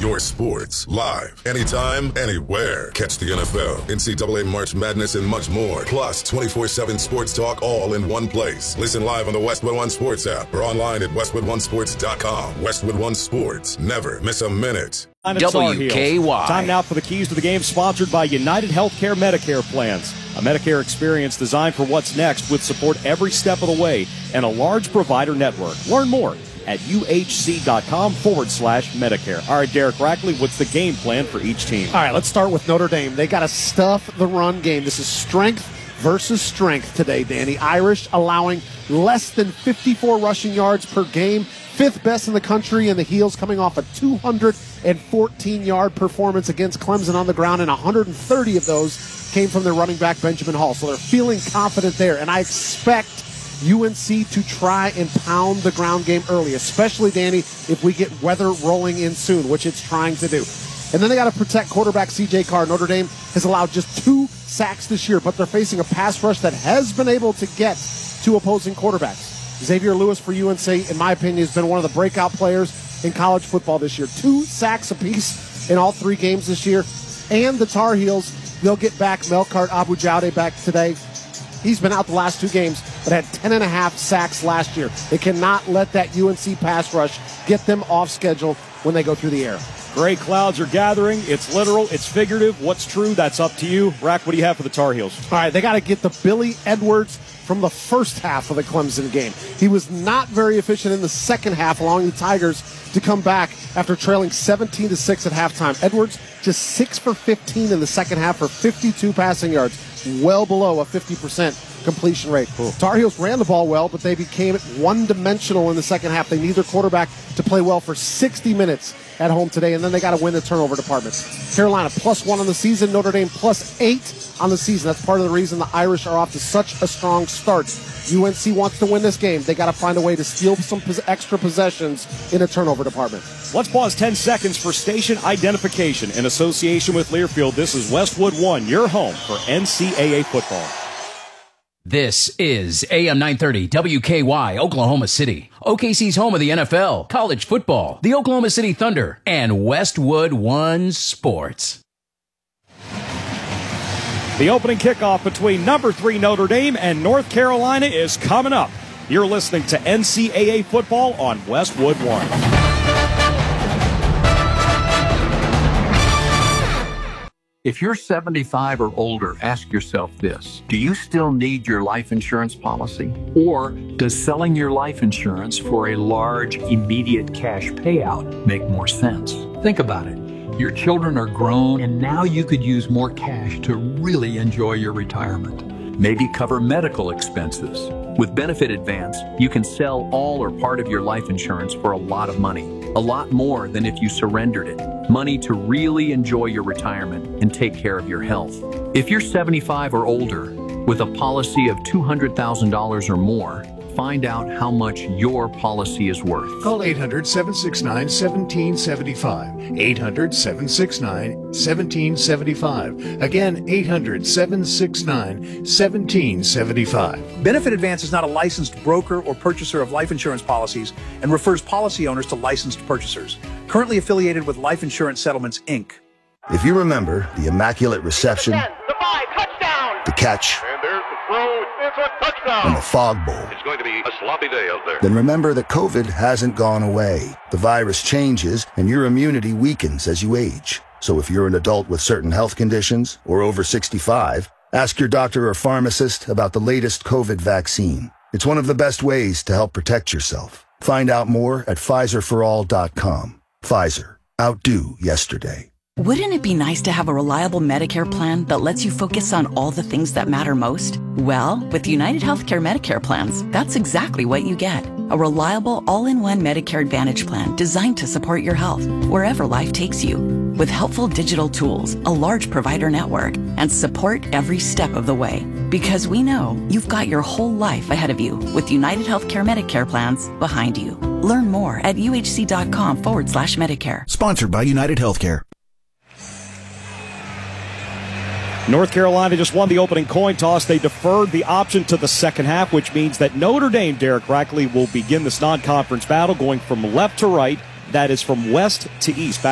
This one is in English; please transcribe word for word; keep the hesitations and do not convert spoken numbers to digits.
your sports, live, anytime, anywhere. Catch the N F L, N C double A March Madness, and much more. Plus, twenty-four seven sports talk all in one place. Listen live on the Westwood One Sports app or online at westwood one sports dot com. Westwood One Sports. Never miss a minute. W K Y. Time now for the keys to the game, sponsored by United Healthcare Medicare Plans. A Medicare experience designed for what's next with support every step of the way and a large provider network. Learn more at uhc.com forward slash Medicare. All right, Derek Rackley, what's the game plan for each team? All right, let's start with Notre Dame. They got to stuff the run game. This is strength versus strength today, Danny. Irish allowing less than fifty-four rushing yards per game, fifth best in the country, and the Heels coming off a two hundred fourteen-yard performance against Clemson on the ground, and one hundred thirty of those came from their running back, Benjamin Hall. So they're feeling confident there, and I expect U N C to try and pound the ground game early, especially, Danny, if we get weather rolling in soon, which it's trying to do. And then they got to protect quarterback C J Carr. Notre Dame has allowed just two sacks this year, but they're facing a pass rush that has been able to get to opposing quarterbacks. Xavier Lewis for U N C, in my opinion, has been one of the breakout players in college football this year. Two sacks apiece in all three games this year. And the Tar Heels, they'll get back Melkart Abu-Jaude back today. He's been out the last two games, but had ten and a half sacks last year. They cannot let that U N C pass rush get them off schedule when they go through the air. Gray clouds are gathering. It's literal. It's figurative. What's true? That's up to you. Rack, what do you have for the Tar Heels? All right, they got to get the Billy Edwards from the first half of the Clemson game. He was not very efficient in the second half, allowing the Tigers to come back after trailing seventeen to six at halftime. Edwards just six for fifteen in the second half for fifty-two passing yards, well below a fifty percent completion rate. Cool. Tar Heels ran the ball well, but they became one-dimensional in the second half. They need their quarterback to play well for sixty minutes at home today, and then they got to win the turnover department. Carolina plus one on the season, Notre Dame plus eight on the season. That's part of the reason the Irish are off to such a strong start. U N C wants to win this game. They got to find a way to steal some pos- extra possessions in a turnover department. Let's pause ten seconds for station identification. In association with Learfield, this is Westwood One, your home for N C double A football. This is A M nine thirty W K Y, Oklahoma City. O K C's home of the N F L, college football, the Oklahoma City Thunder, and Westwood One Sports. The opening kickoff between number three Notre Dame and North Carolina is coming up. You're listening to N C double A football on Westwood One. If you're seventy-five or older, ask yourself this. Do you still need your life insurance policy? Or does selling your life insurance for a large, immediate cash payout make more sense? Think about it. Your children are grown, and now you could use more cash to really enjoy your retirement. Maybe cover medical expenses. With Benefit Advance, you can sell all or part of your life insurance for a lot of money. A lot more than if you surrendered it. Money to really enjoy your retirement and take care of your health. If you're seventy-five or older, with a policy of two hundred thousand dollars or more, find out how much your policy is worth. Call eight hundred, seven six nine, one seven seven five. eight hundred, seven six nine, one seven seven five. Again, eight hundred, seven six nine, one seven seven five. Benefit Advance is not a licensed broker or purchaser of life insurance policies and refers policy owners to licensed purchasers. Currently affiliated with Life Insurance Settlements, Incorporated. If you remember the immaculate reception, ten, the five, touchdown! The catch, and there's the throw, it's a touchdown! and the fog bowl, it's going to be a sloppy day out there. Then remember that COVID hasn't gone away. The virus changes, and your immunity weakens as you age. So if you're an adult with certain health conditions or over sixty-five, ask your doctor or pharmacist about the latest COVID vaccine. It's one of the best ways to help protect yourself. Find out more at Pfizer for all dot com. Pfizer. Outdo yesterday. Wouldn't it be nice to have a reliable Medicare plan that lets you focus on all the things that matter most? Well, with United Healthcare Medicare plans, that's exactly what you get. A reliable, all-in-one Medicare Advantage plan designed to support your health wherever life takes you. With helpful digital tools, a large provider network, and support every step of the way. Because we know you've got your whole life ahead of you with United Healthcare Medicare plans behind you. Learn more at uhc.com forward slash Medicare. Sponsored by United Healthcare. North Carolina just won the opening coin toss. They deferred the option to the second half, which means that Notre Dame, Derek Rackley, will begin this non-conference battle going from left to right. That is from west to east.